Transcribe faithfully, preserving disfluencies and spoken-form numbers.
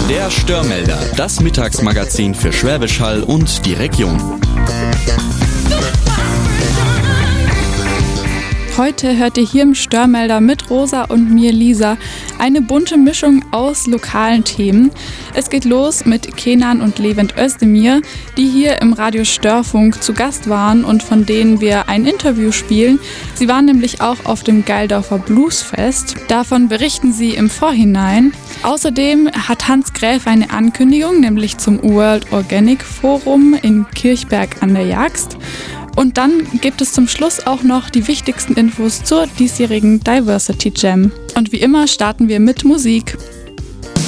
Der Störmelder, das Mittagsmagazin für Schwäbisch Hall und die Region. Heute hört ihr hier im Störmelder mit Rosa und mir Lisa eine bunte Mischung aus lokalen Themen. Es geht los mit Kenan und Levent Özdemir, die hier im Radio Störfunk zu Gast waren und von denen wir ein Interview spielen. Sie waren nämlich auch auf dem Geildorfer Bluesfest. Davon berichten sie im Vorhinein. Außerdem hat Hans Gräf eine Ankündigung, nämlich zum World Organic Forum in Kirchberg an der Jagst. Und dann gibt es zum Schluss auch noch die wichtigsten Infos zur diesjährigen Diversity Jam. Und wie immer starten wir mit Musik.